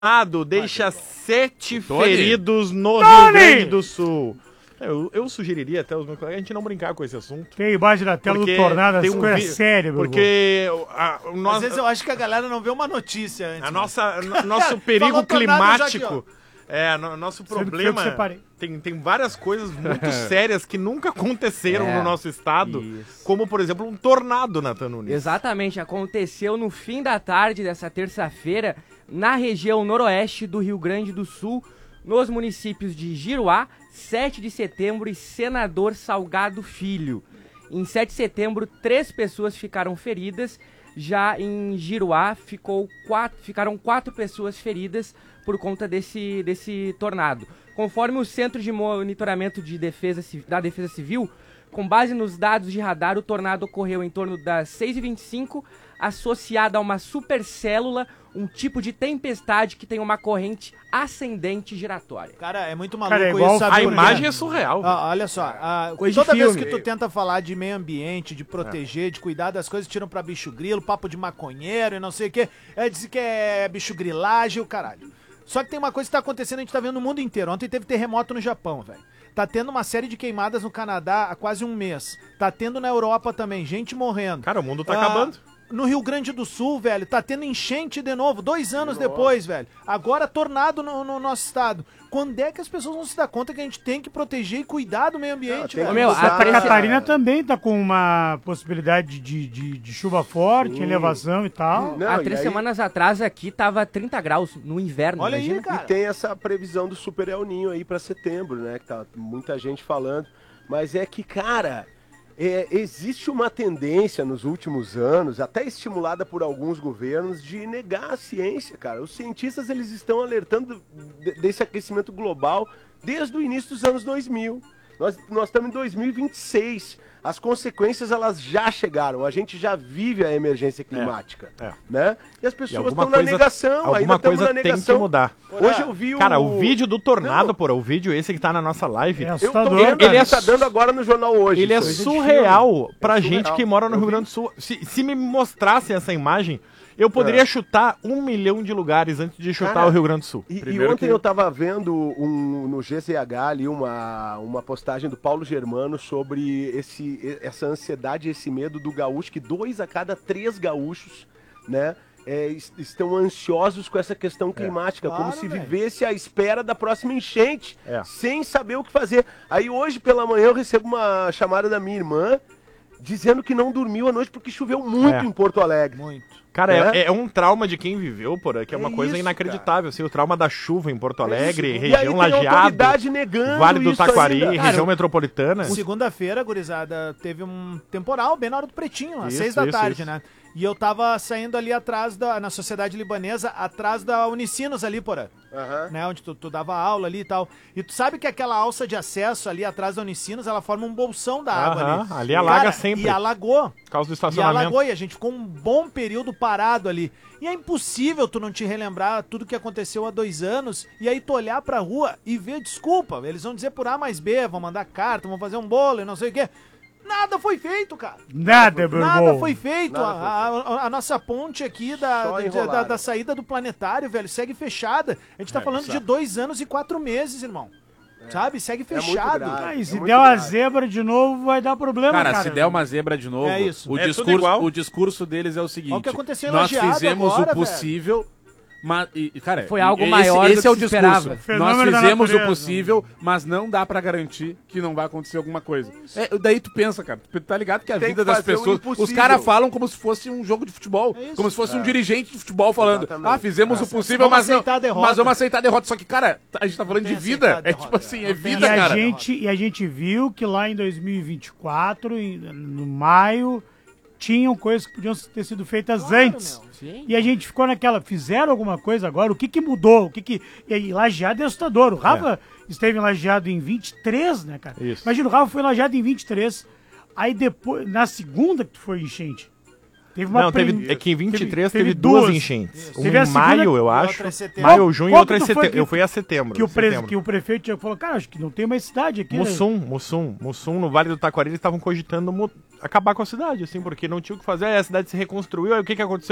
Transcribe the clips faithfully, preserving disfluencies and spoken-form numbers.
tornado deixa sete Tony. feridos no Tony. Rio Grande do Sul. Eu, eu sugeriria até os meus colegas a gente não brincar com esse assunto. Tem embaixo da tela Porque do tornado, tem as um coisas vi- sérias, meu irmão. Porque a, o Às nosso, vezes eu acho que a galera não vê uma notícia antes. a né? nossa, no- nosso perigo Falou tornado, já climático, é, no, nosso Sendo que foi eu que problema, separei. tem, tem várias coisas muito sérias que nunca aconteceram É, no nosso estado, isso. como, por exemplo, um tornado, Nathan Nunes. Exatamente, aconteceu no fim da tarde dessa terça-feira, na região noroeste do Rio Grande do Sul, nos municípios de Giruá, sete de setembro e Senador Salgado Filho. Em sete de setembro, três pessoas ficaram feridas, já em Giruá ficou quatro, ficaram quatro pessoas feridas por conta desse, desse tornado. Conforme o Centro de Monitoramento de Defesa, Ci- da Defesa Civil, com base nos dados de radar, o tornado ocorreu em torno das seis e vinte e cinco, associada a uma supercélula, um tipo de tempestade que tem uma corrente ascendente giratória. Cara, é muito maluco Cara, é igual isso, sabe A por quê? imagem é surreal. Ah, olha só, ah, Coisa de toda vez filme. que tu tenta falar de meio ambiente, de proteger, de cuidar das coisas, tiram pra bicho grilo, papo de maconheiro e não sei o quê. É dizer que é bicho grilagem, o caralho. Só que tem uma coisa que tá acontecendo, a gente tá vendo no mundo inteiro. Ontem teve terremoto no Japão, velho. Tá tendo uma série de queimadas no Canadá há quase um mês. Tá tendo na Europa também, gente morrendo. Cara, o mundo tá Ah, acabando. No Rio Grande do Sul, velho, tá tendo enchente de novo, dois anos depois, velho. Agora tornado no, no nosso estado. Quando é que as pessoas vão se dar conta que a gente tem que proteger e cuidar do meio ambiente, tem velho? Ô, meu, Santa a Santa três- Catarina também tá com uma possibilidade de, de, de chuva forte, Sim. elevação e tal. Não, Há e três aí- semanas atrás aqui tava trinta graus no inverno, Olha aí, imagina? cara. E tem essa previsão do Super El Ninho aí pra setembro, né? Que tá muita gente falando. Mas é que, cara, é, existe uma tendência nos últimos anos, até estimulada por alguns governos, de negar a ciência, cara. Os cientistas, eles estão alertando de- desse aquecimento global desde o início dos anos dois mil. Nós, nós estamos em dois mil e vinte e seis. As consequências, elas já chegaram. A gente já vive a emergência climática, é. né? E as E pessoas alguma estão na coisa, negação, ainda alguma estamos coisa na tem que negação. mudar. Hoje eu vi o... Cara, o vídeo do tornado, Não. porra, o vídeo esse que tá na nossa live, É Eu tô assustador, vendo, Ele cara. é ele tá dando agora no jornal hoje. ele é Coisa de surreal filme. pra É gente surreal. que mora no Eu Rio vi. Grande do Sul. Se, se me mostrasse essa imagem, eu poderia É. chutar um milhão de lugares antes de chutar Cara, o Rio Grande do Sul. E, e Primeiro ontem que- eu tava vendo um, no G Z H ali uma, uma postagem do Paulo Germano sobre esse, essa ansiedade, esse medo do gaúcho, que dois a cada três gaúchos, né, é, es- estão ansiosos com essa questão climática, Claro, como se velho. vivesse à espera da próxima enchente, É. sem saber o que fazer. Aí hoje pela manhã eu recebo uma chamada da minha irmã, dizendo que não dormiu a noite porque choveu muito É. em Porto Alegre. Muito. Cara, é, É? é um trauma de quem viveu, porra, que é uma É coisa isso, inacreditável. Assim, o trauma da chuva em Porto Alegre, Isso. E aí região tem Lajeado, autoridade negando Vale do isso Taquari, ainda. região metropolitana. Segunda-feira, gurizada, teve um temporal bem na hora do Pretinho, às Isso, seis da isso, tarde, isso. né? E eu tava saindo ali atrás da, na Sociedade Libanesa, atrás da Unicinos ali, porra. Aham. Né, onde tu, tu dava aula ali e tal. E tu sabe que aquela alça de acesso ali atrás da Unicinos, ela forma um bolsão da água Aham, ali. ali alaga Cara, sempre. E alagou. Por causa do E estacionamento. alagou, e a gente ficou um bom período parado ali. E é impossível tu não te relembrar tudo que aconteceu há dois anos, e aí tu olhar pra rua e ver, desculpa, eles vão dizer por A mais B, vão mandar carta, vão fazer um bolo e não sei o quê. Nada foi feito, cara. Nada, meu Nada irmão. foi feito. Nada A, foi a- a nossa ponte aqui da, Só da, da, enrolaram. da saída do planetário, velho, segue fechada. A gente tá É, falando de exato. dois anos e quatro meses, irmão. Sabe? Segue muito fechado. grave. Ah, e se É muito der uma grave. zebra de novo, vai dar problema, cara. Cara, se der uma zebra de novo, É isso. O, É tudo discurso, igual. o discurso deles é o seguinte: Olha o que aconteceu em nós Lajeado fizemos agora, o possível, mas, e, cara, Foi algo esse, maior do esse que é o se discurso. esperava. Fenômeno Nós da fizemos o natureza. possível, mas não dá pra garantir que não vai acontecer alguma coisa. É, daí tu pensa, cara, tu tá ligado que a Tem vida que das fazer o pessoas, impossível. os caras falam como se fosse um jogo de futebol, É isso. como se fosse um dirigente de futebol falando: Exatamente. "Ah, fizemos É. o possível, Vamos mas não, aceitar a derrota." mas vamos aceitar a derrota". Só que, cara, a gente tá falando de tem vida, aceitar a é derrota, tipo assim, é. é Não tem vida, E a, cara. gente, e a gente viu que lá em dois mil e vinte e quatro, em- no maio, tinham coisas que podiam ter sido feitas Claro, antes. meu. Sim. E a gente ficou naquela, fizeram alguma coisa agora? O que que mudou? O que que... E aí, Lajeado é assustador. O Rafa esteve em Lajeado em vinte e três, né, cara? Isso. Imagina, o Rafa foi em Lajeado em vinte e três. Aí depois, na segunda que foi enchente, teve uma... Não, teve, prim- é que em vinte e três teve- teve, teve duas duas. enchentes. Isso. Um Teve a em segunda- maio, e eu outra acho. em setembro. Maio, Qual- junho e qual outra em que tu foi setembro. que- Eu fui a setembro. Que o, pres... setembro. que o prefeito já falou, cara, acho que não tem mais cidade aqui. né? Mussum, Mussum, Mussum, no Vale do Taquari, eles estavam cogitando mu- acabar com a cidade, assim, porque não tinha o que fazer, aí a cidade se reconstruiu, aí o que que aconteceu?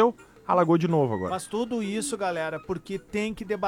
alagou de novo agora. Mas tudo isso, galera, porque tem que debater.